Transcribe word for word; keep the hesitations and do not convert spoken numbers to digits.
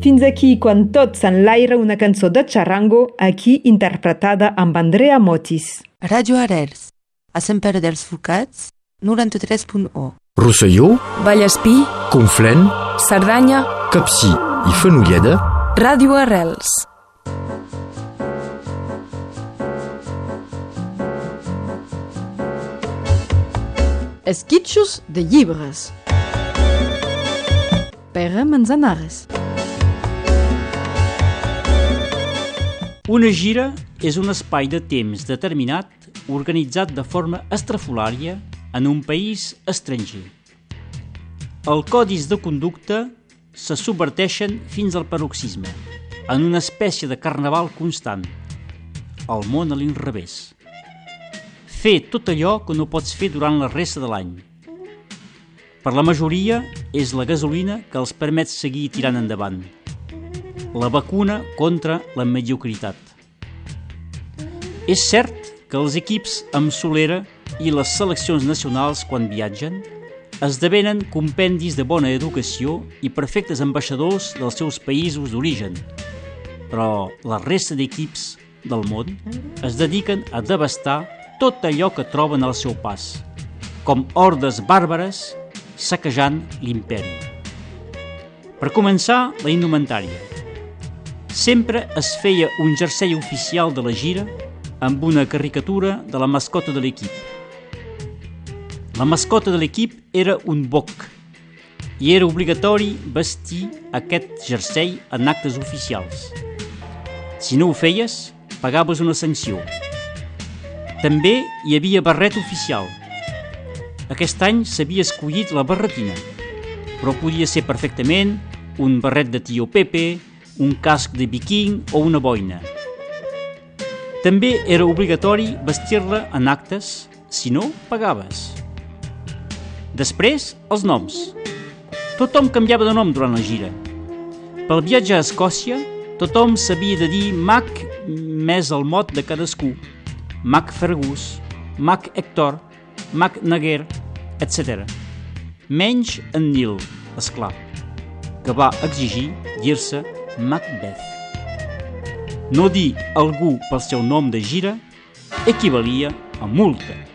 fins aquí quan tot s'enlaira una cançó de Charango, aquí interpretada amb Andrea Motis. Ràdio Arrels, a Sant Pere dels Fucats, noranta-tres punt u. Rosselló, Vallespí, Conflent, Cerdanya, Capcí i Fenolleda. Ràdio Arrels. Esquitxos de llibres. Pere Manzanares. Una gira és un espai de temps determinat organitzat de forma estrafolària en un país estranger. Els codis de conducta se subverteixen fins al paroxisme, en una espècie de carnaval constant, el món a l'inrevés. Fer tot allò que no pots fer durant la resta de l'any. Per la majoria és la gasolina que els permet seguir tirant endavant. La vacuna contra la mediocritat. És cert que els equips amb solera i les seleccions nacionals, quan viatgen, esdevenen compendis de bona educació i perfectes ambaixadors dels seus països d'origen. Però la resta d'equips del món es dediquen a devastar tot allò que troben al seu pas, com hordes bàrbares saquejant l'imperi. Per començar, la indumentària. Sempre es feia un jersei oficial de la gira amb una caricatura de la mascota de l'equip. La mascota de l'equip era un boc i era obligatori vestir aquest jersei en actes oficials. Si no ho feies, pagaves una sanció. També hi havia barret oficial. Aquest any s'havia escollit la barretina, però podia ser perfectament un barret de tio Pepe, un casc de viking o una boina. També era obligatori vestir-la en actes, si no, pagaves. Després, els noms. Tothom canviava de nom durant la gira. Pel viatge a Escòcia, tothom s'havia de dir Mac més el mot de cadascú. Mac Fergus, Mac Hector, Mac Naguer, etcètera. Menys en Nil, esclar, que va exigir dir-se Macbeth. No dir algú pel seu nom de gira equivalia a multa.